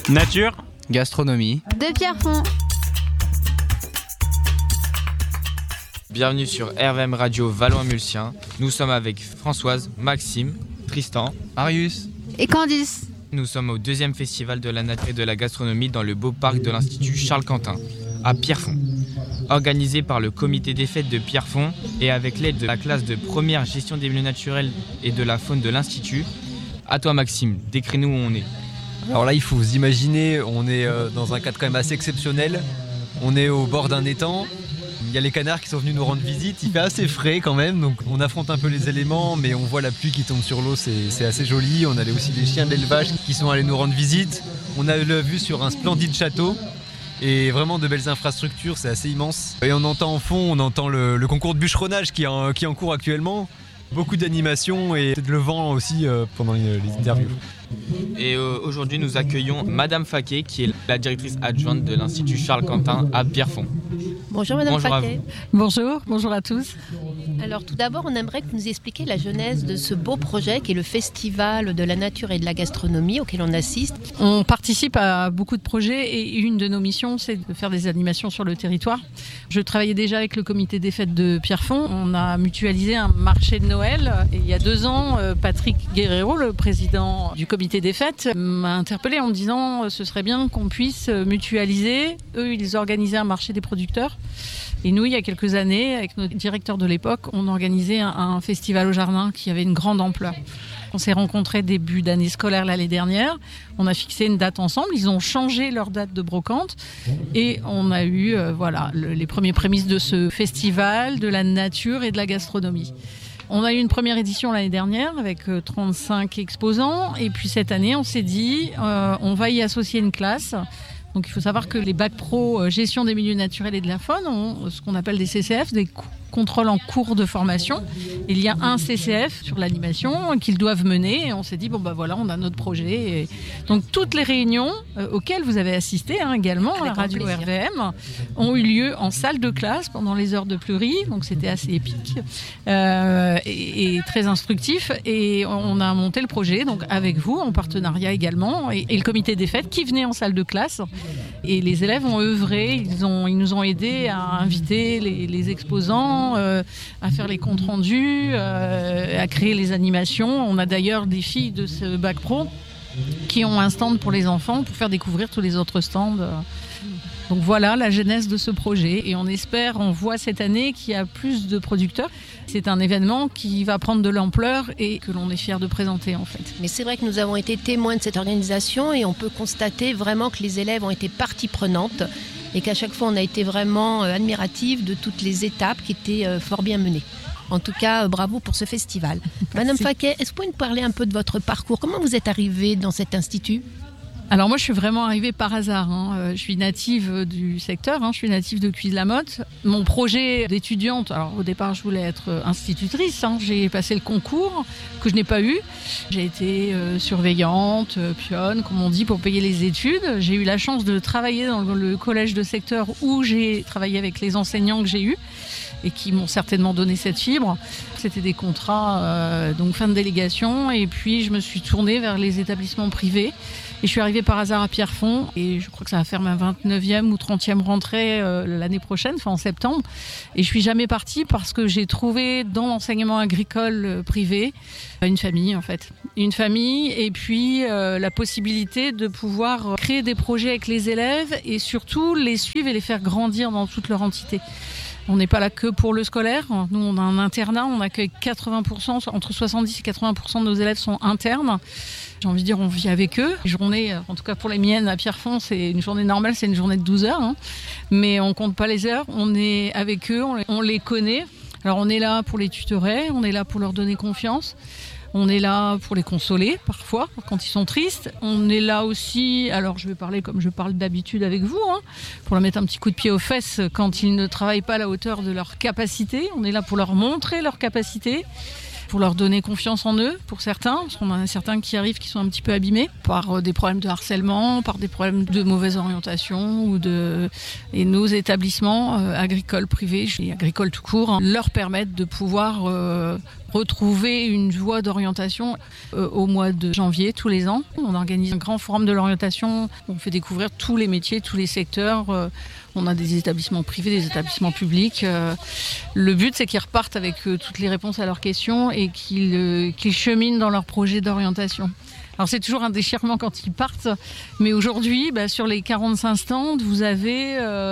Nature, gastronomie de Pierrefonds. Bienvenue sur RVM Radio Valois-Mulsien. Nous sommes avec Françoise, Maxime, Tristan, Marius Et Candice. Nous sommes au 2e festival de la nature et de la gastronomie dans le beau parc de l'Institut Charles-Quentin, à Pierrefonds. Organisé par le comité des fêtes de Pierrefonds et avec l'aide de la classe de première gestion des milieux naturels et de la faune de l'Institut. À toi Maxime, décris-nous où on est. Alors là, il faut vous imaginer, on est dans un cadre quand même assez exceptionnel. On est au bord d'un étang. Il y a les canards qui sont venus nous rendre visite. Il fait assez frais quand même, donc on affronte un peu les éléments, mais on voit la pluie qui tombe sur l'eau, c'est assez joli. On avait aussi des chiens d'élevage qui sont allés nous rendre visite. On a la vue sur un splendide château et vraiment de belles infrastructures, c'est assez immense. Et on entend au fond, on entend le concours de bûcheronnage qui est en cours actuellement. Beaucoup d'animation et de le vent aussi pendant les interviews. Et aujourd'hui, nous accueillons Madame Faquet, qui est la directrice adjointe de l'Institut Charles-Quentin à Pierrefonds. Bonjour Madame Faquet. Bonjour à tous. Alors tout d'abord, on aimerait que vous nous expliquiez la genèse de ce beau projet qui est le Festival de la nature et de la gastronomie auquel on assiste. On participe à beaucoup de projets et une de nos missions, c'est de faire des animations sur le territoire. Je travaillais déjà avec le comité des fêtes de Pierrefonds. On a mutualisé un marché de Noël. Et il y a 2 ans, Patrick Guerrero, le président du comité des fêtes, m'a interpellé en me disant ce serait bien qu'on puisse mutualiser. Eux, ils organisaient un marché des producteurs. Et nous, il y a quelques années, avec notre directeur de l'époque, on organisait un festival au jardin qui avait une grande ampleur. On s'est rencontrés début d'année scolaire l'année dernière. On a fixé une date ensemble. Ils ont changé leur date de brocante. Et on a eu les premiers prémices de ce festival, de la nature et de la gastronomie. On a eu une première édition l'année dernière avec 35 exposants. Et puis cette année, on s'est dit, on va y associer une classe. Donc il faut savoir que les bacs pro gestion des milieux naturels et de la faune ont ce qu'on appelle des CCF, des contrôles en cours de formation. Il y a un CCF sur l'animation qu'ils doivent mener et on s'est dit on a notre projet. Et donc toutes les réunions auxquelles vous avez assisté également à la radio RVM ont eu lieu en salle de classe pendant les heures de pleurie, donc c'était assez épique et très instructif. Et on a monté le projet donc avec vous en partenariat également et le comité des fêtes qui venait en salle de classe. Et les élèves ont œuvré, ils nous ont aidés à inviter les exposants, à faire les comptes rendus, à créer les animations. On a d'ailleurs des filles de ce bac pro qui ont un stand pour les enfants pour faire découvrir tous les autres stands. Donc voilà la genèse de ce projet et on voit cette année qu'il y a plus de producteurs. C'est un événement qui va prendre de l'ampleur et que l'on est fiers de présenter en fait. Mais c'est vrai que nous avons été témoins de cette organisation et on peut constater vraiment que les élèves ont été partie prenante et qu'à chaque fois on a été vraiment admiratifs de toutes les étapes qui étaient fort bien menées. En tout cas, bravo pour ce festival. Madame Faquet, est-ce que vous pouvez nous parler un peu de votre parcours ? Comment vous êtes arrivée dans cet institut ? Alors moi je suis vraiment arrivée par hasard, Je suis native du secteur, Je suis native de Cuise-la-Motte. Mon projet d'étudiante, alors au départ je voulais être institutrice, J'ai passé le concours que je n'ai pas eu. J'ai été surveillante, pionne comme on dit pour payer les études. J'ai eu la chance de travailler dans le collège de secteur où j'ai travaillé avec les enseignants que j'ai eus et qui m'ont certainement donné cette fibre. C'était des contrats, donc fin de délégation et puis je me suis tournée vers les établissements privés. Et je suis arrivée par hasard à Pierrefonds et je crois que ça va faire ma 29e ou 30e rentrée l'année prochaine, en septembre. Et je suis jamais partie parce que j'ai trouvé dans l'enseignement agricole privé une famille en fait. Une famille et puis la possibilité de pouvoir créer des projets avec les élèves et surtout les suivre et les faire grandir dans toute leur entité. On n'est pas là que pour le scolaire. Nous, on a un internat, on accueille 80%, entre 70 et 80% de nos élèves sont internes. J'ai envie de dire, on vit avec eux. Une journée, en tout cas pour les miennes à Pierrefonds, c'est une journée normale, c'est une journée de 12 heures. Mais on compte pas les heures, on est avec eux, on les connaît. Alors on est là pour les tutorer, on est là pour leur donner confiance. On est là pour les consoler, parfois, quand ils sont tristes. On est là aussi, alors je vais parler comme je parle d'habitude avec vous, pour leur mettre un petit coup de pied aux fesses quand ils ne travaillent pas à la hauteur de leurs capacités. On est là pour leur montrer leurs capacités, pour leur donner confiance en eux, pour certains, parce qu'on en a certains qui arrivent qui sont un petit peu abîmés par des problèmes de harcèlement, par des problèmes de mauvaise orientation. Et nos établissements agricoles privés et agricoles tout court leur permettent de pouvoir retrouver une voie d'orientation au mois de janvier tous les ans. On organise un grand forum de l'orientation, on fait découvrir tous les métiers, tous les secteurs. On a des établissements privés, des établissements publics. Le but, c'est qu'ils repartent avec toutes les réponses à leurs questions et qu'ils cheminent dans leur projet d'orientation. Alors c'est toujours un déchirement quand ils partent, mais aujourd'hui, sur les 45 stands, vous avez,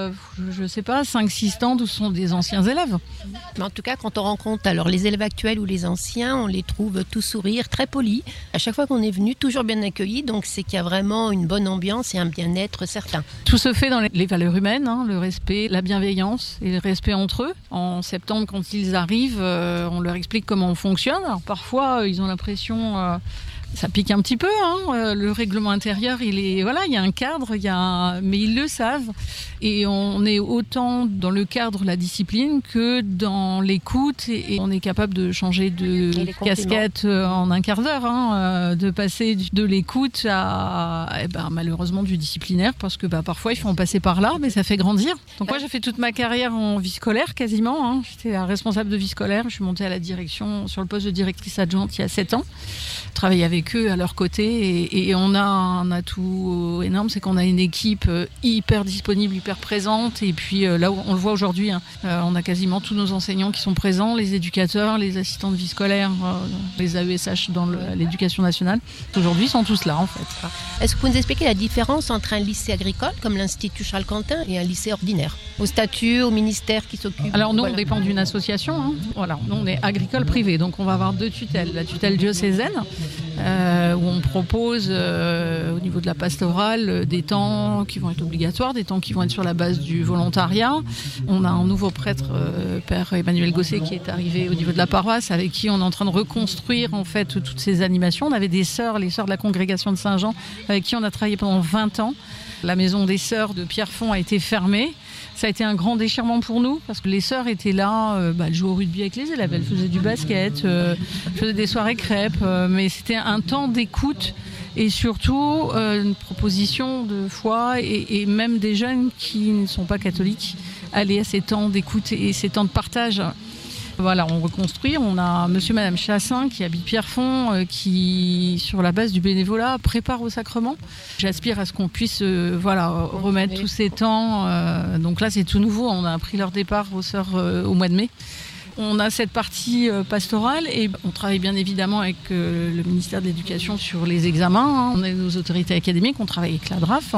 5-6 stands où ce sont des anciens élèves. Mais en tout cas, quand on rencontre alors les élèves actuels ou les anciens, on les trouve tous sourires, très polis. À chaque fois qu'on est venu, toujours bien accueillis, donc c'est qu'il y a vraiment une bonne ambiance et un bien-être certain. Tout se fait dans les valeurs humaines, le respect, la bienveillance et le respect entre eux. En septembre, quand ils arrivent, on leur explique comment on fonctionne. Alors parfois, ils ont l'impression... ça pique un petit peu, le règlement intérieur, il y a un cadre, mais ils le savent. Et on est autant dans le cadre, la discipline, que dans l'écoute. Et on est capable de changer de casquette en un quart d'heure, de passer de l'écoute à malheureusement du disciplinaire, parce que parfois il faut en passer par là, mais ça fait grandir. Donc moi j'ai fait toute ma carrière en vie scolaire quasiment. J'étais la responsable de vie scolaire, je suis montée à la direction sur le poste de directrice adjointe il y a 7 ans. Travailler avec eux à leur côté et on a un atout énorme, c'est qu'on a une équipe hyper disponible, hyper présente, et puis là on le voit aujourd'hui, on a quasiment tous nos enseignants qui sont présents, les éducateurs, les assistants de vie scolaire, les AESH dans l'éducation nationale, aujourd'hui sont tous là en fait. Est-ce que vous nous expliquez la différence entre un lycée agricole comme l'Institut Charles Quentin et un lycée ordinaire, au statut, au ministère qui s'occupe? Alors nous on dépend d'une association, nous on est agricole privé, donc on va avoir 2 tutelles, la tutelle diocésaine où on propose au niveau de la pastorale des temps qui vont être obligatoires, des temps qui vont être sur la base du volontariat. On a un nouveau prêtre, Père Emmanuel Gosset, qui est arrivé au niveau de la paroisse, avec qui on est en train de reconstruire en fait toutes ces animations. On avait des sœurs, les sœurs de la congrégation de Saint-Jean, avec qui on a travaillé pendant 20 ans. La maison des sœurs de Pierrefonds a été fermée. Ça a été un grand déchirement pour nous parce que les sœurs étaient là, elles jouaient au rugby avec les élèves, elles faisaient du basket, elles faisaient des soirées crêpes, mais c'était un temps d'écoute et surtout une proposition de foi et même des jeunes qui ne sont pas catholiques aller à ces temps d'écoute et ces temps de partage. Voilà, on reconstruit. On a monsieur et madame Chassin qui habitent Pierrefonds, qui, sur la base du bénévolat, prépare au sacrement. J'aspire à ce qu'on puisse remettre tous ces temps. Donc là, c'est tout nouveau. On a pris leur départ aux sœurs au mois de mai. On a cette partie pastorale et on travaille bien évidemment avec le ministère de l'Éducation sur les examens. On a nos autorités académiques, on travaille avec la DRAF.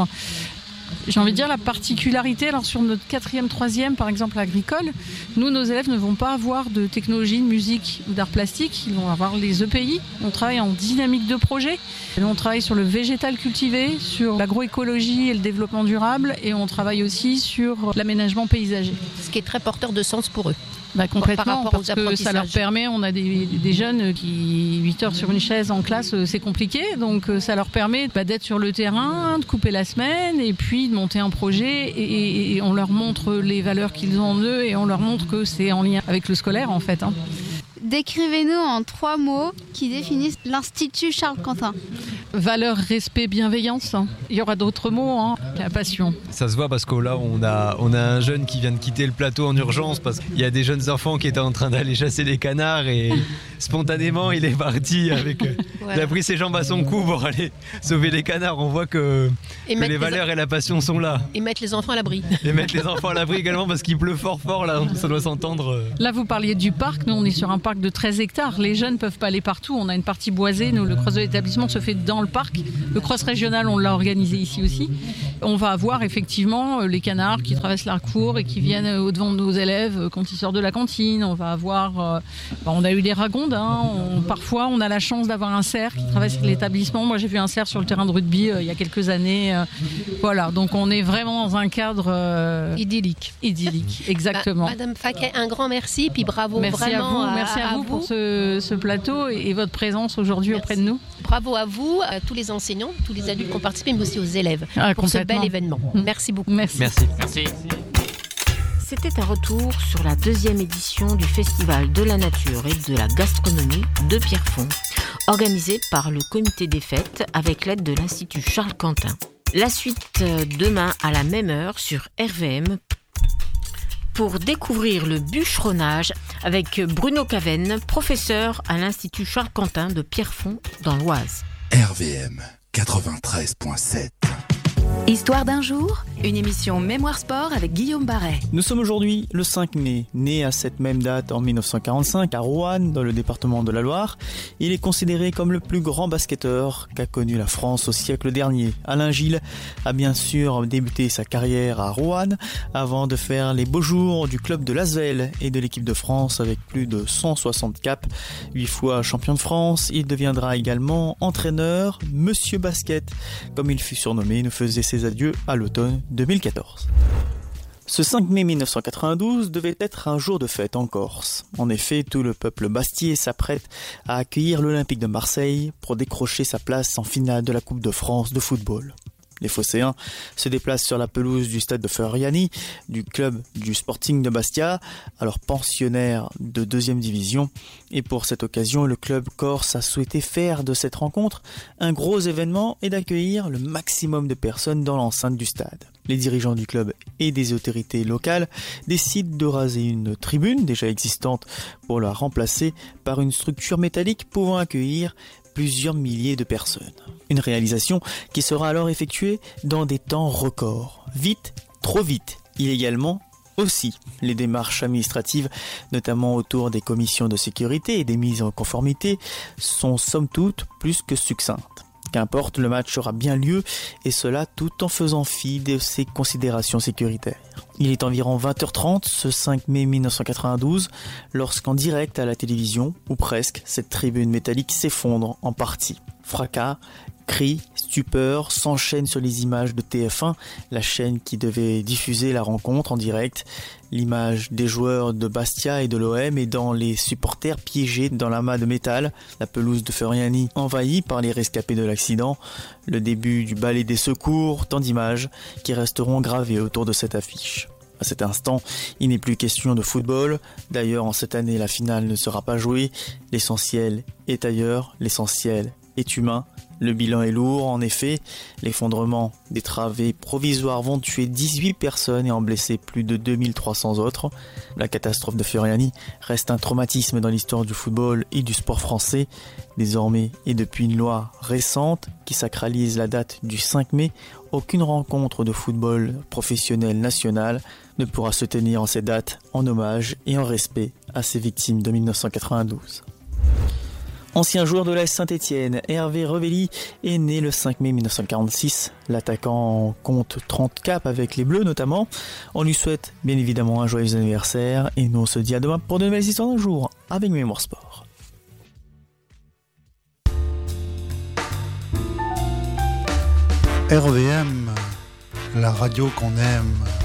J'ai envie de dire la particularité, alors sur notre 4e, 3e par exemple agricole, nous nos élèves ne vont pas avoir de technologie, de musique ou d'art plastique, ils vont avoir les EPI, on travaille en dynamique de projet, et on travaille sur le végétal cultivé, sur l'agroécologie et le développement durable et on travaille aussi sur l'aménagement paysager. Ce qui est très porteur de sens pour eux. Complètement, parce que ça leur permet, on a des jeunes qui 8 heures sur une chaise en classe, c'est compliqué, donc ça leur permet d'être sur le terrain, de couper la semaine et puis de monter un projet et on leur montre les valeurs qu'ils ont en eux et on leur montre que c'est en lien avec le scolaire en fait. Décrivez-nous en 3 mots qui définissent l'Institut Charles Quentin. Valeur, respect, bienveillance. Il y aura d'autres mots, la passion. Ça se voit parce que là, on a un jeune qui vient de quitter le plateau en urgence parce qu'il y a des jeunes enfants qui étaient en train d'aller chasser les canards et spontanément, il est parti avec... Il a pris ses jambes à son cou pour aller sauver les canards. On voit que les valeurs et la passion sont là. Et mettre les enfants à l'abri. Et mettre les enfants à l'abri également parce qu'il pleut fort là, ça doit s'entendre. Là, vous parliez du parc. Nous, on est sur un parc de 13 hectares. Les jeunes ne peuvent pas aller partout. On a une partie boisée. Nous, le cross de l'établissement se fait dans le parc. Le cross régional, on l'a organisé ici aussi. On va avoir effectivement les canards qui traversent la cour et qui viennent au-devant de nos élèves quand ils sortent de la cantine. On va avoir... on a eu des ragondins. Parfois, on a la chance d'avoir un cerf qui traverse l'établissement. Moi, j'ai vu un cerf sur le terrain de rugby il y a quelques années. Voilà, donc on est vraiment dans un cadre... idyllique. Idyllique, exactement. Madame Faquet, un grand merci, puis bravo vraiment. Merci à vous pour ce plateau et votre présence aujourd'hui auprès de nous. Bravo à vous, à tous les enseignants, tous les adultes qui ont participé, mais aussi aux élèves pour ce bel événement. Merci beaucoup. Merci. C'était un retour sur la 2e édition du Festival de la nature et de la gastronomie de Pierrefonds, organisé par le comité des fêtes avec l'aide de l'Institut Charles Quentin. La suite demain à la même heure sur RVM pour découvrir le bûcheronnage avec Bruno Cavenne, professeur à l'Institut Charles Quentin de Pierrefonds dans l'Oise. RVM 93.7. Histoire d'un jour, une émission Mémoire Sport avec Guillaume Barret. Nous sommes aujourd'hui le 5 mai. Né à cette même date en 1945 à Roanne, dans le département de la Loire, il est considéré comme le plus grand basketteur qu'a connu la France au siècle dernier. Alain Gilles a bien sûr débuté sa carrière à Roanne avant de faire les beaux jours du club de l'Asvel et de l'équipe de France avec plus de 160 caps. 8 fois champion de France, il deviendra également entraîneur, Monsieur Basket, comme il fut surnommé, nous faisait ses adieux à l'automne 2014. Ce 5 mai 1992 devait être un jour de fête en Corse. En effet, tout le peuple bastiais s'apprête à accueillir l'Olympique de Marseille pour décrocher sa place en finale de la Coupe de France de football. Les Phocéens se déplacent sur la pelouse du stade de Furiani, du club du Sporting de Bastia, alors pensionnaire de 2e division. Et pour cette occasion, le club corse a souhaité faire de cette rencontre un gros événement et d'accueillir le maximum de personnes dans l'enceinte du stade. Les dirigeants du club et des autorités locales décident de raser une tribune déjà existante pour la remplacer par une structure métallique pouvant accueillir plusieurs milliers de personnes. Une réalisation qui sera alors effectuée dans des temps records. Vite, trop vite. Illégalement aussi. Les démarches administratives, notamment autour des commissions de sécurité et des mises en conformité, sont somme toute plus que succinctes. Qu'importe, le match aura bien lieu, et cela tout en faisant fi de ses considérations sécuritaires. Il est environ 20h30 ce 5 mai 1992, lorsqu'en direct à la télévision, ou presque, cette tribune métallique s'effondre en partie. Fracas, cris, stupeur s'enchaînent sur les images de TF1, la chaîne qui devait diffuser la rencontre en direct. L'image des joueurs de Bastia et de l'OM et dans les supporters piégés dans l'amas de métal, la pelouse de Furiani envahie par les rescapés de l'accident, le début du ballet des secours, tant d'images qui resteront gravées autour de cette affiche. À cet instant, il n'est plus question de football. D'ailleurs, en cette année, la finale ne sera pas jouée. L'essentiel est ailleurs, l'essentiel est humain. Le bilan est lourd, en effet. L'effondrement des travées provisoires vont tuer 18 personnes et en blesser plus de 2300 autres. La catastrophe de Furiani reste un traumatisme dans l'histoire du football et du sport français. Désormais, et depuis une loi récente qui sacralise la date du 5 mai, aucune rencontre de football professionnel national ne pourra se tenir en cette date en hommage et en respect à ces victimes de 1992. Ancien joueur de l'AS Saint-Etienne, Hervé Revelli est né le 5 mai 1946. L'attaquant compte 30 caps avec les Bleus notamment. On lui souhaite bien évidemment un joyeux anniversaire et nous on se dit à demain pour de nouvelles histoires d'un jour avec Mémoire Sport. RVM, la radio qu'on aime.